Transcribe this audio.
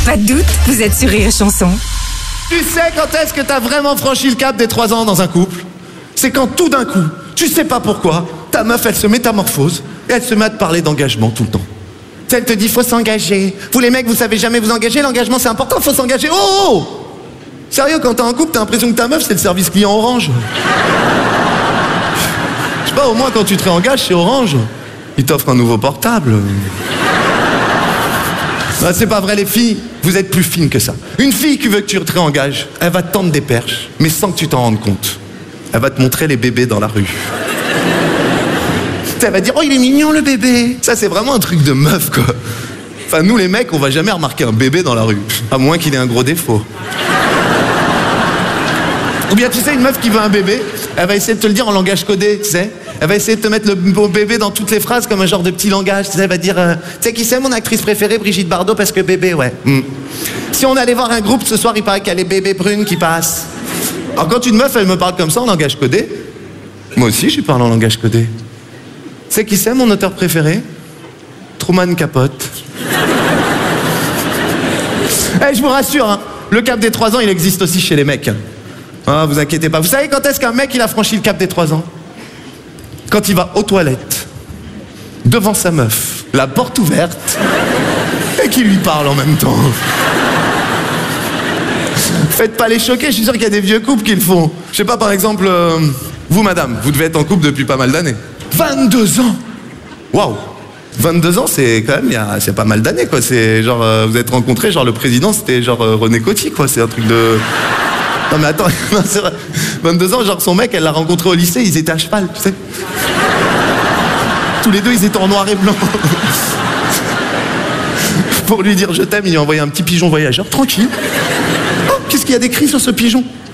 Pas de doute, vous êtes sur Rire et Chanson. Tu sais quand est-ce que t'as vraiment franchi le cap des 3 ans dans un couple? C'est quand tout d'un coup, tu sais pas pourquoi, ta meuf elle se métamorphose et elle se met à te parler d'engagement tout le temps. Tu sais, elle te dit faut s'engager. Vous les mecs, vous savez jamais vous engager, l'engagement c'est important, faut s'engager. Oh! Sérieux, quand t'es en couple, t'as l'impression que ta meuf c'est le service client Orange. Je sais pas, au moins quand tu te réengages chez Orange, ils t'offrent un nouveau portable. Ben, c'est pas vrai les filles, vous êtes plus fines que ça. Une fille qui veut que tu te réengages, elle va te tendre des perches, mais sans que tu t'en rendes compte. Elle va te montrer les bébés dans la rue. Elle va dire, oh il est mignon le bébé. Ça c'est vraiment un truc de meuf quoi. Enfin nous les mecs on va jamais remarquer un bébé dans la rue. À moins qu'il ait un gros défaut. Ou bien tu sais une meuf qui veut un bébé, elle va essayer de te le dire en langage codé, tu sais. Elle va essayer de te mettre le beau bébé dans toutes les phrases comme un genre de petit langage. Tu sais, elle va dire, tu sais qui c'est mon actrice préférée, Brigitte Bardot, parce que bébé, ouais. Si on allait voir un groupe ce soir, il paraît qu'il y a les bébés brunes qui passent. Alors quand une meuf, elle me parle comme ça en langage codé, moi aussi je parle en langage codé. Tu sais qui c'est mon auteur préféré? Truman Capote. Eh, je vous rassure, hein, le cap des 3 ans, il existe aussi chez les mecs. Ah, vous inquiétez pas. Vous savez quand est-ce qu'un mec, il a franchi le cap des 3 ans? Quand il va aux toilettes, devant sa meuf, la porte ouverte, et qu'il lui parle en même temps. Faites pas les choquer, je suis sûr qu'il y a des vieux couples qui le font. Je sais pas, par exemple, vous madame, vous devez être en couple depuis pas mal d'années. 22 ans! Waouh! 22 ans, c'est quand même, c'est pas mal d'années, quoi. C'est genre, vous êtes rencontrés, genre le président, c'était genre René Coty, quoi. C'est un truc de... Non mais attends, c'est vrai. 22 ans, genre son mec, elle l'a rencontré au lycée, ils étaient à cheval, tu sais. Tous les deux, ils étaient en noir et blanc. Pour lui dire je t'aime, il lui a envoyé un petit pigeon voyageur, tranquille. Oh, qu'est-ce qu'il y a d'écrit sur ce pigeon?